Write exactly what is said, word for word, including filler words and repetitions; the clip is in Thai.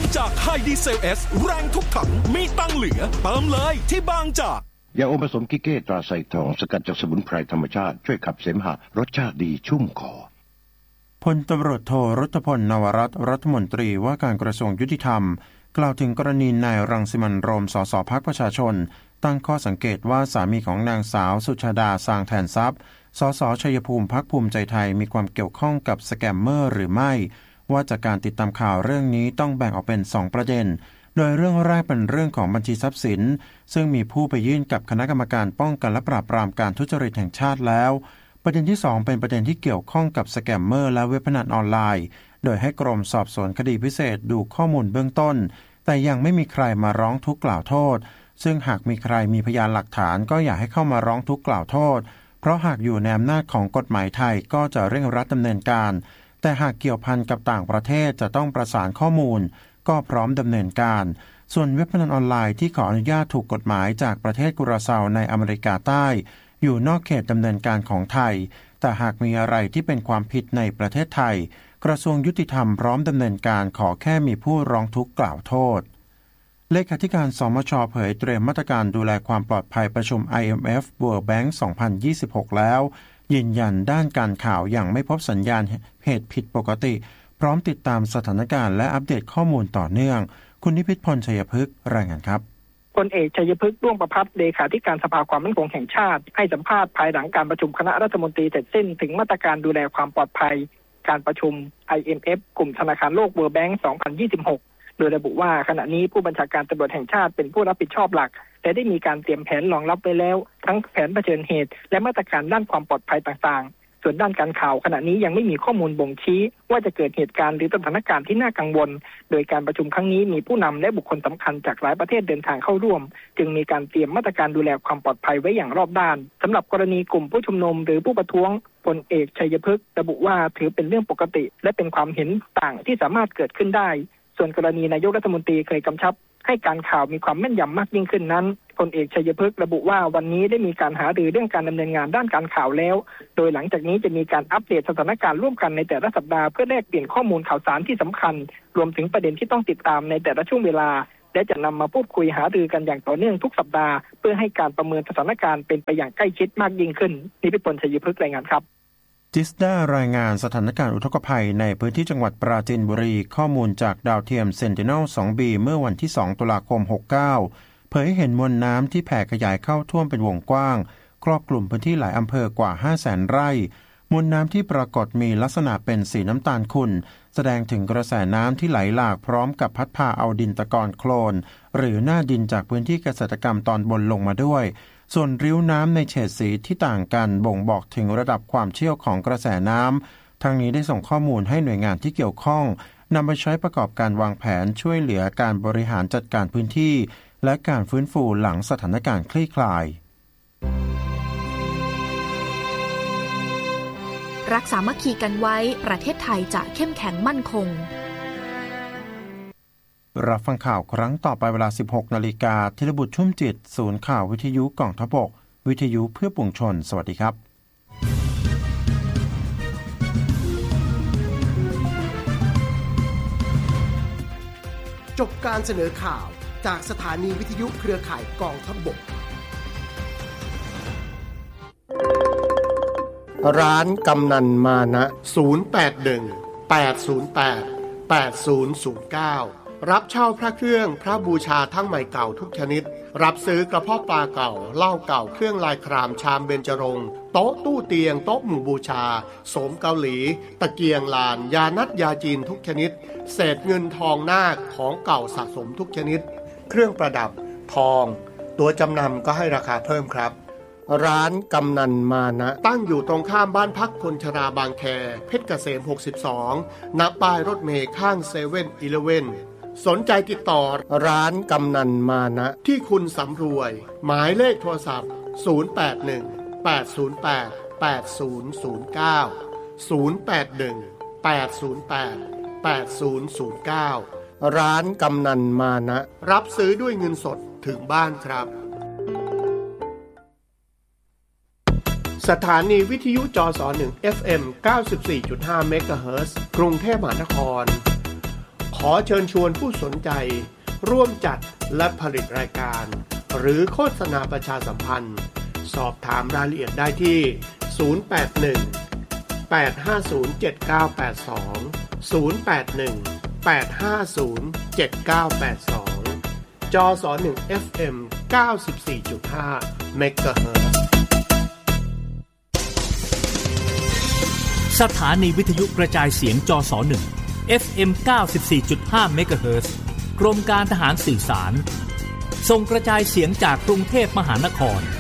จากไฮดีเซลเอสแรงทุกถังมีตังเหลือเติมเลยที่บางจากยาอมผสมกิเก้ตราไซทองสกัดจากสมุนไพรธรรมชาติช่วยขับเสมหะรสชาติดีชุ่มคอพลตำรวจโทรัฐพลนวรัตน์รัฐมนตรีว่าการกระทรวงยุติธรรมกล่าวถึงกรณีนายรังสิมันต์โรมสสพรรคประชาชนตั้งข้อสังเกตว่าสามีของนางสาวสุชาดาสร้างแทนทรัพย์สสชัยภูมิพรรคภูมิใจไทยมีความเกี่ยวข้องกับสแกมเมอร์หรือไม่ว่าจากการติดตามข่าวเรื่องนี้ต้องแบ่งออกเป็นสองประเด็นโดยเรื่องแรกเป็นเรื่องของบัญชีทรัพย์สินซึ่งมีผู้ไปยื่นกับคณะกรรมการป้องกันและปราบปรามการทุจริตแห่งชาติแล้วประเด็นที่สองเป็นประเด็นที่เกี่ยวข้องกับสแกมเมอร์และเว็บพนันออนไลน์โดยให้กรมสอบสวนคดีพิเศษดูข้อมูลเบื้องต้นแต่ยังไม่มีใครมาร้องทุกข์กล่าวโทษซึ่งหากมีใครมีพยานหลักฐานก็อยากให้เข้ามาร้องทุกข์กล่าวโทษเพราะหากอยู่ในอำนาจของกฎหมายไทยก็จะเร่งรัดดำเนินการแต่หากเกี่ยวพันกับต่างประเทศจะต้องประสานข้อมูลก็พร้อมดำเนินการส่วนเว็บพนันออนไลน์ที่ขออนุญาตถูกกฎหมายจากประเทศกุราซาวในอเมริกาใต้อยู่นอกเขตดำเนินการของไทยแต่หากมีอะไรที่เป็นความผิดในประเทศไทยกระทรวงยุติธรรมพร้อมดำเนินการขอแค่มีผู้ร้องทุกข์กล่าวโทษเลขาธิการสมช.เผยเตรียมมาตรการดูแลความปลอดภัยประชุม ไอ เอ็ม เอฟ World Bank สองพันยี่สิบหกแล้วยืนยันด้านการข่าวยังไม่พบสัญญาณเหตุผิดปกติพร้อมติดตามสถานการณ์และอัปเดตข้อมูลต่อเนื่องคุณนิพิษพลชัยพฤกษ์รายงานครับพลเอกชัยพฤกษ์ด้วงประภัสเลขาธิการสภาความมั่นคงแห่งชาติให้สัมภาษณ์ภายหลังการประชุมคณะรัฐมนตรีเสร็จสิ้นถึงมาตรการดูแลความปลอดภัยการประชุม ไอ เอ็ม เอฟ กลุ่มธนาคารโลก World Bank สองพันยี่สิบหกโดยระบุว่าขณะนี้ผู้บัญชาการตำรวจแห่งชาติเป็นผู้รับผิดชอบหลักและได้มีการเตรียมแผนรองรับไว้แล้วทั้งแผนเผชิญเหตุและมาตรการด้านความปลอดภัยต่างๆส่วนด้านการข่าวขณะนี้ยังไม่มีข้อมูลบ่งชี้ว่าจะเกิดเหตุการณ์หรือสถานการณ์ที่น่ากังวลโดยการประชุมครั้งนี้มีผู้นำและบุคคลสำคัญจากหลายประเทศเดินทางเข้าร่วมจึงมีการเตรียมมาตรการดูแลความปลอดภัยไว้อย่างรอบด้านสำหรับกรณีกลุ่มผู้ชุมนุมหรือผู้ประท้วงพลเอกชัยพฤกษ์ระบุว่าถือเป็นเรื่องปกติและเป็นความเห็นต่างที่สามารถเกิดขึ้นได้ส่วนกรณีนายกรัฐมนตรีเคยกำชับให้การข่าวมีความแม่นยำมากยิ่งขึ้นนั้นพลเอกชัยพฤกษ์ระบุว่าวันนี้ได้มีการหารือเรื่องการดำเนินงานด้านการข่าวแล้วโดยหลังจากนี้จะมีการอัปเดตสถานการณ์ร่วมกันในแต่ละสัปดาห์เพื่อแลกเปลี่ยนข้อมูลข่าวสารที่สำคัญรวมถึงประเด็นที่ต้องติดตามในแต่ละช่วงเวลาและจะนำมาพูดคุยหารือกันอย่างต่อเนื่องทุกสัปดาห์เพื่อให้การประเมินสถานการณ์เป็นไปอย่างใกล้ชิดมากยิ่งขึ้นนิพิษพลชัยพฤกษ์รายงานครับจิสดารายงานสถานการณ์อุทกภัยในพื้นที่จังหวัดปราจีนบุรีข้อมูลจากดาวเทียม Sentinel ทู บี เมื่อวันที่สองตุลาคมหกสิบเก้าเผยเห็นมวลน้ำที่แผ่ขยายเข้าท่วมเป็นวงกว้างครอบคลุมพื้นที่หลายอำเภอกว่า ห้าแสน ไร่มวลน้ำที่ปรากฏมีลักษณะเป็นสีน้ำตาลขุ่นแสดงถึงกระแสน้ำที่ไหลหลากพร้อมกับพัดพาเอาดินตะกอนโคลนหรือหน้าดินจากพื้นที่เกษตรกรรมตอนบนลงมาด้วยส่วนริ้วน้ำในเฉดสีที่ต่างกันบ่งบอกถึงระดับความเชี่ยวของกระแสน้ำทั้งนี้ได้ส่งข้อมูลให้หน่วยงานที่เกี่ยวข้องนำไปใช้ประกอบการวางแผนช่วยเหลือการบริหารจัดการพื้นที่และการฟื้นฟูหลังสถานการณ์คลี่คลายรักสามัคคีกันไว้ประเทศไทยจะเข้มแข็งมั่นคงรับฟังข่าวครั้งต่อไปเวลา สิบหกนาฬิกา ธีรบุตรชุ่มจิตศูนย์ข่าววิทยุกองทัพบกวิทยุเพื่อปวงชนสวัสดีครับจบการเสนอข่าวจากสถานีวิทยุเครือข่ายกองทัพบกร้านกำนันมานะศูนย์ แปด หนึ่ง แปด ศูนย์ แปด แปด ศูนย์ ศูนย์ เก้ารับเช่าพระเครื่องพระบูชาทั้งใหม่เก่าทุกชนิดรับซื้อกระเพาะปลาเก่าเหล้าเก่าเครื่องลายครามชามเบญจรงค์โต๊ะตู้เตียงโต๊ะหมู่บูชาโสมเกาหลีตะเกียงลานยานัดยาจีนทุกชนิดเศษเงินทองนาคของเก่าสะสมทุกชนิดเครื่องประดับทองตัวจำนำก็ให้ราคาเพิ่มครับร้านกำนันมานะตั้งอยู่ตรงข้ามบ้านพักคนชราบางแคเพชรเกษมหกสิบสองณป้ายรถเมล์ข้างเซเว่นอีเลฟเว่นสนใจติดต่อร้านกำนันมานะที่คุณสำรวยหมายเลขโทรศัพท์ศูนย์ แปด หนึ่ง แปด ศูนย์ แปด แปด ศูนย์ ศูนย์ เก้า ศูนย์ แปด หนึ่ง แปด ศูนย์ แปด แปด ศูนย์ ศูนย์ เก้าร้านกำนันมานะรับซื้อด้วยเงินสดถึงบ้านครับสถานีวิทยุจสหนึ่ง เอฟ เอ็ม เก้าสิบสี่จุดห้า เมกะเฮิรตซ์กรุงเทพมหานครขขอเชิญชวนผู้สนใจร่วมจัดและผลิตรายการหรือโฆษณาประชาสัมพันธ์สอบถามรายละเอียดได้ที่ศูนย์ แปด หนึ่ง แปด ห้า ศูนย์ เจ็ด เก้า แปด สอง ศูนย์ แปด หนึ่ง แปด ห้า ศูนย์ เจ็ด เก้า แปด สองจอสอหนึ่ง เอฟ เอ็ม เก้าสิบสี่จุดห้า เมกะเฮิรตซ์สถานีวิทยุกระจายเสียงจสหนึ่ง เอฟ เอ็ม เก้าสิบสี่จุดห้า เมกะเฮิรตซ์กรมการทหารสื่อสารส่งกระจายเสียงจากกรุงเทพมหานคร